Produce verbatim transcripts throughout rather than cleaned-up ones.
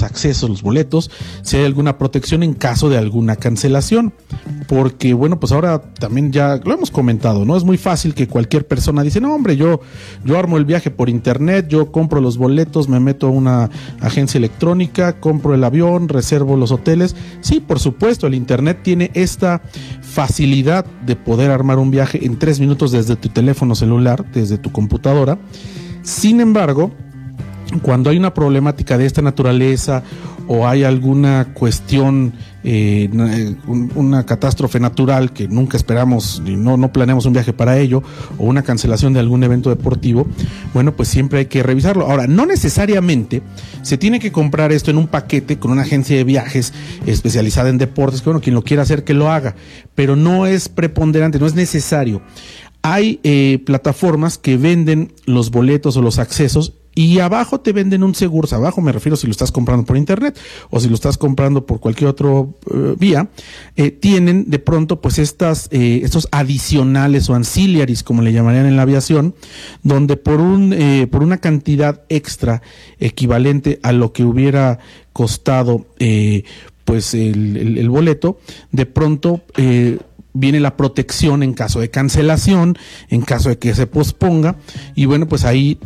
accesos, los boletos, si hay alguna protección en caso de alguna cancelación. Porque, bueno, pues ahora también ya lo hemos comentado, ¿no? Es muy fácil que cualquier persona dice, no, hombre, yo, yo armo el viaje por internet, yo compro los boletos, me meto a una agencia electrónica, compro el avión, reservo los hoteles. Sí, por supuesto, el internet tiene esta facilidad de poder armar un viaje en tres minutos desde tu teléfono celular, desde tu computadora. Sin embargo, cuando hay una problemática de esta naturaleza o hay alguna cuestión, eh, una catástrofe natural que nunca esperamos y no, no planeamos un viaje para ello, o una cancelación de algún evento deportivo, bueno, pues siempre hay que revisarlo. Ahora, no necesariamente se tiene que comprar esto en un paquete con una agencia de viajes especializada en deportes, que bueno, quien lo quiera hacer que lo haga, pero no es preponderante, no es necesario. Hay eh, plataformas que venden los boletos o los accesos y abajo te venden un seguro. Abajo me refiero si lo estás comprando por internet o si lo estás comprando por cualquier otro uh, vía, eh, tienen de pronto pues estas eh, estos adicionales o ancillaries, como le llamarían en la aviación, donde por un eh, por una cantidad extra equivalente a lo que hubiera costado eh, pues el, el, el boleto, de pronto eh, viene la protección en caso de cancelación, en caso de que se posponga, y bueno, pues ahí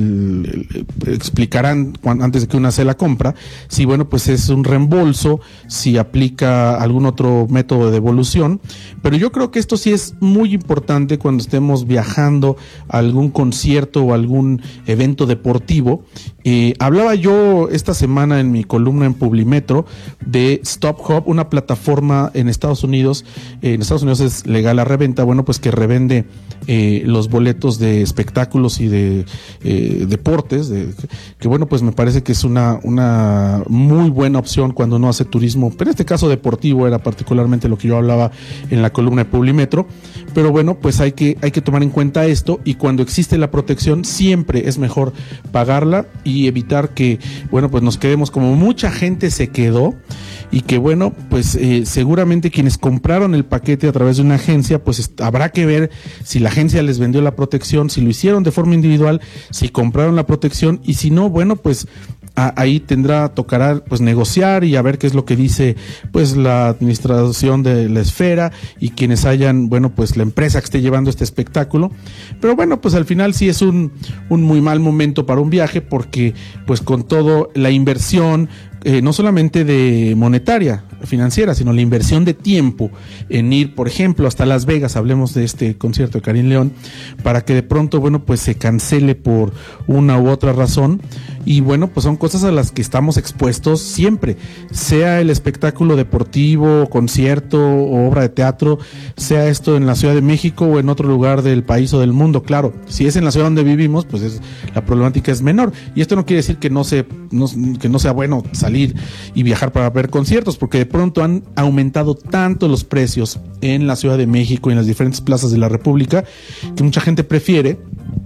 el, el, explicarán cuando, antes de que una hace la compra, si bueno, pues es un reembolso, si aplica algún otro método de devolución, pero yo creo que esto sí es muy importante cuando estemos viajando a algún concierto o algún evento deportivo. Eh, hablaba yo esta semana en mi columna en Publimetro de StubHub, una plataforma en Estados Unidos, eh, en Estados Unidos es legal la reventa, bueno, pues que revende eh, los boletos de espectáculos y de eh, deportes, de, que bueno, pues me parece que es una, una muy buena opción cuando uno hace turismo, pero en este caso deportivo era particularmente lo que yo hablaba en la columna de Publimetro, pero bueno, pues hay que, hay que tomar en cuenta esto, y cuando existe la protección siempre es mejor pagarla y evitar que, bueno, pues nos quedemos como mucha gente se quedó, y que bueno, pues eh, seguramente quienes compraron el paquete a través de una agencia, pues habrá que ver si la agencia les vendió la protección, si lo hicieron de forma individual, si compraron la protección, y si no, bueno, pues a, ahí tendrá, tocará pues negociar y a ver qué es lo que dice pues la administración de la esfera y quienes hayan, bueno, pues la empresa que esté llevando este espectáculo. Pero bueno, pues al final sí es un, un muy mal momento para un viaje, porque pues con todo la inversión, Eh, no solamente de monetaria, financiera, sino la inversión de tiempo en ir, por ejemplo, hasta Las Vegas, hablemos de este concierto de Karim León, para que de pronto, bueno, pues se cancele por una u otra razón, y bueno, pues son cosas a las que estamos expuestos siempre, sea el espectáculo deportivo, concierto o obra de teatro, sea esto en la Ciudad de México o en otro lugar del país o del mundo. Claro, si es en la ciudad donde vivimos, pues es, la problemática es menor, y esto no quiere decir que no se, no, que no sea bueno salir y viajar para ver conciertos, porque de pronto han aumentado tanto los precios en la Ciudad de México y en las diferentes plazas de la República, que mucha gente prefiere,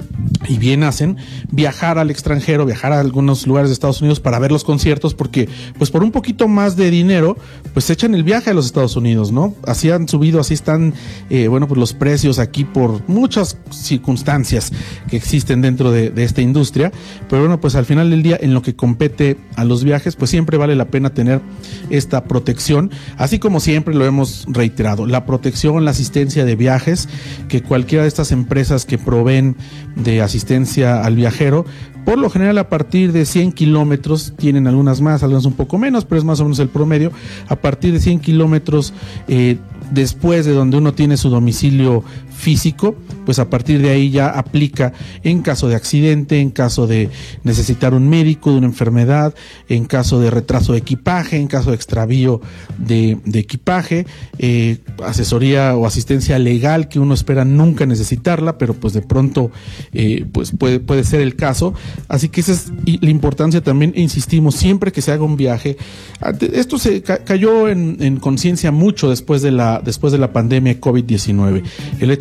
y bien hacen, viajar al extranjero, viajar a algunos lugares de Estados Unidos para ver los conciertos, porque pues por un poquito más de dinero pues echan el viaje a los Estados Unidos, ¿no? Así han subido, así están eh, bueno, pues los precios aquí por muchas circunstancias que existen dentro de, de esta industria, pero bueno, pues al final del día, en lo que compete a los viajes, pues siempre vale la pena tener esta protección, así como siempre lo hemos reiterado, la protección, la asistencia de viajes, que cualquiera de estas empresas que proveen de asistencia al viajero, por lo general a partir de cien kilómetros, tienen algunas más, algunas un poco menos, pero es más o menos el promedio, a partir de cien kilómetros eh, después de donde uno tiene su domicilio físico, pues a partir de ahí ya aplica en caso de accidente, en caso de necesitar un médico, de una enfermedad, en caso de retraso de equipaje, en caso de extravío de, de equipaje, eh, asesoría o asistencia legal que uno espera nunca necesitarla, pero pues de pronto eh, pues puede, puede ser el caso. Así que esa es la importancia también, insistimos, siempre que se haga un viaje. Esto se ca- cayó en, en conciencia mucho después de la después de la pandemia COVID diecinueve. El hecho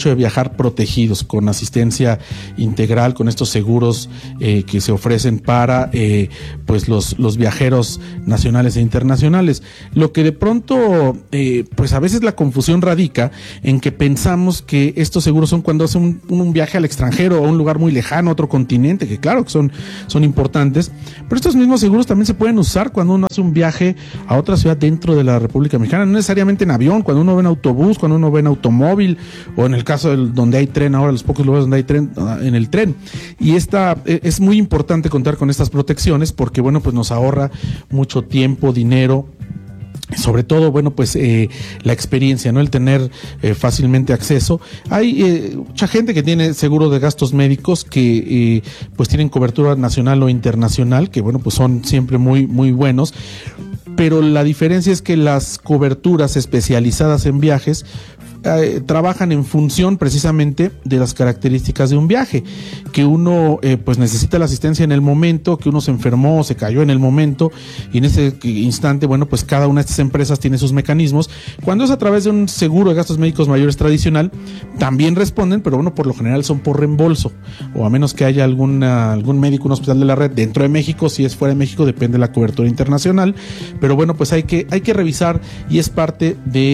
hecho de viajar protegidos, con asistencia integral, con estos seguros eh, que se ofrecen para eh, pues los, los viajeros nacionales e internacionales. Lo que de pronto, eh, pues a veces la confusión radica en que pensamos que estos seguros son cuando hace un, un viaje al extranjero, a un lugar muy lejano, a otro continente, que claro que son, son importantes, pero estos mismos seguros también se pueden usar cuando uno hace un viaje a otra ciudad dentro de la República Mexicana, no necesariamente en avión, cuando uno ve en autobús, cuando uno ve en automóvil, o en el caso del, donde hay tren, ahora los pocos lugares donde hay tren, en el tren. Y esta, es muy importante contar con estas protecciones porque, bueno, pues nos ahorra mucho tiempo, dinero, sobre todo, bueno, pues eh, la experiencia, ¿no? El tener eh, fácilmente acceso. Hay eh, mucha gente que tiene seguro de gastos médicos que eh, pues tienen cobertura nacional o internacional, que bueno, pues son siempre muy, muy buenos. Pero la diferencia es que las coberturas especializadas en viajes eh, trabajan en función precisamente de las características de un viaje, que uno eh, pues necesita la asistencia en el momento, que uno se enfermó o se cayó en el momento, y en ese instante, bueno, pues cada una de estas empresas tiene sus mecanismos. Cuando es a través de un seguro de gastos médicos mayores tradicional, también responden, pero bueno, por lo general son por reembolso, o a menos que haya alguna, algún médico, un hospital de la red dentro de México. Si es fuera de México, depende de la cobertura internacional, pero bueno, pues hay que, hay que revisar, y es parte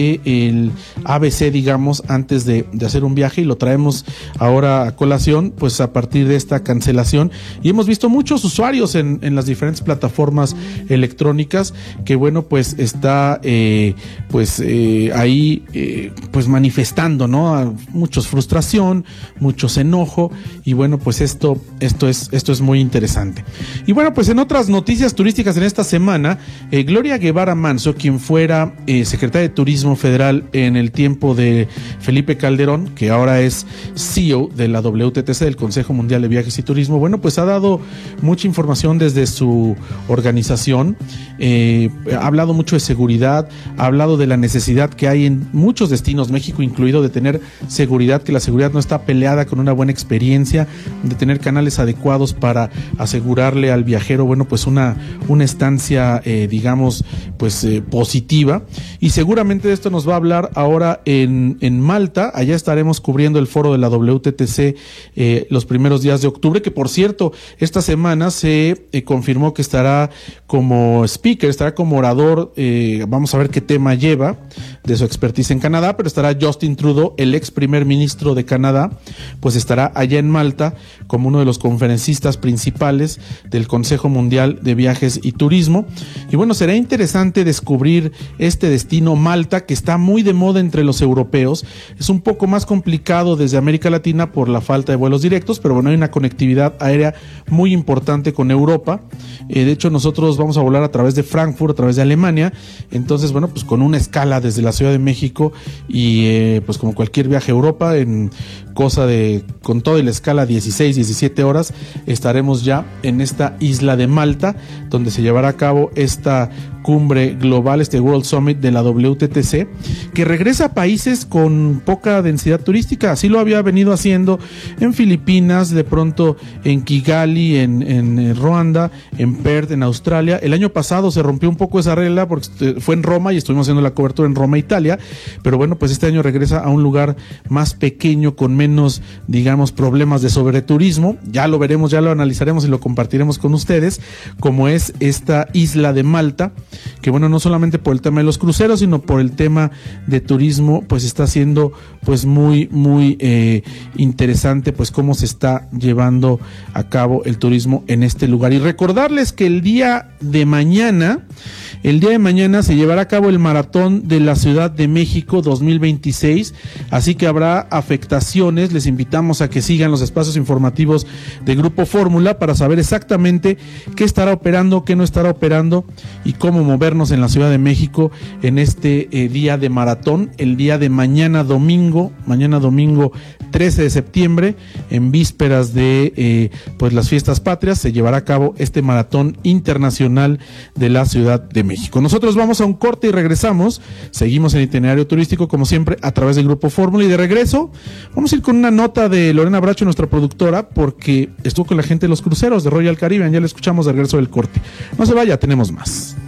del A B C, digamos, antes de, de hacer un viaje, y lo traemos ahora a colación, pues a partir de esta cancelación. Y hemos visto muchos usuarios en, en las diferentes plataformas electrónicas que, bueno, pues está eh, pues eh, ahí eh, pues manifestando, ¿no? Muchos frustración, muchos enojo, y bueno, pues esto, esto es, esto es muy interesante. Y bueno, pues en otras noticias turísticas en esta semana, eh, Gloria Guevara Manso, quien fuera eh, secretaria de Turismo Federal en el tiempo de Felipe Calderón, que ahora es C E O de la W T T C, del Consejo Mundial de Viajes y Turismo, bueno, pues ha dado mucha información desde su organización, eh, ha hablado mucho de seguridad, ha hablado de la necesidad que hay en muchos destinos, México incluido, de tener seguridad, que la seguridad no está peleada con una buena experiencia, de tener canales adecuados para asegurarle al viajero, bueno, pues una, una estancia, eh, digamos, pues eh, positiva. Y seguramente de esto nos va a hablar ahora en, en Malta. Allá estaremos cubriendo el foro de la W T T C eh, los primeros días de octubre, que por cierto, esta semana se eh, confirmó que estará como speaker, estará como orador, eh, vamos a ver qué tema lleva de su expertise en Canadá, pero estará Justin Trudeau, el ex primer ministro de Canadá, pues estará allá en Malta como uno de los conferencistas principales del Consejo Mundial de Viajes y Turismo. Y bueno, será interesante descubrir este destino Malta, que está muy de moda entre los europeos. Es un poco más complicado desde América Latina por la falta de vuelos directos, pero bueno, hay una conectividad aérea muy importante con Europa. Eh, de hecho, nosotros vamos a volar a través de Frankfurt, a través de Alemania. Entonces, bueno, pues con una escala desde la Ciudad de México, y eh, pues como cualquier viaje a Europa, en cosa de, con toda la escala, dieciséis, diecisiete horas, estaremos ya en esta isla de Malta, donde se llevará a cabo esta cumbre global, este World Summit de la W T T C, que regresa a países con poca densidad turística. Así lo había venido haciendo en Filipinas, de pronto en Kigali, en, en Ruanda, en Perth, en Australia. El año pasado se rompió un poco esa regla porque fue en Roma y estuvimos haciendo la cobertura en Roma, Italia, pero bueno, pues este año regresa a un lugar más pequeño, con menos, digamos, problemas de sobreturismo. Ya lo veremos, ya lo analizaremos y lo compartiremos con ustedes, como es esta isla de Malta, que bueno, no solamente por el tema de los cruceros, sino por el tema de turismo, pues está siendo pues muy, muy eh, interesante, pues cómo se está llevando a cabo el turismo en este lugar. Y recordarles que el día de mañana, el día de mañana se llevará a cabo el Maratón de la Ciudad de México dos mil veintiséis, así que habrá afectaciones. Les invitamos a que sigan los espacios informativos de Grupo Fórmula para saber exactamente qué estará operando, qué no estará operando y cómo movernos en la Ciudad de México en este eh, día de maratón, el día de mañana domingo, mañana domingo trece de septiembre, en vísperas de eh, pues las fiestas patrias, se llevará a cabo este maratón internacional de la Ciudad de México. Nosotros vamos a un corte y regresamos, seguimos en itinerario turístico como siempre a través del Grupo Fórmula, y de regreso vamos a ir con una nota de Lorena Bracho, nuestra productora, porque estuvo con la gente de los cruceros de Royal Caribbean. Ya le escuchamos de regreso del corte. No se vaya, tenemos más.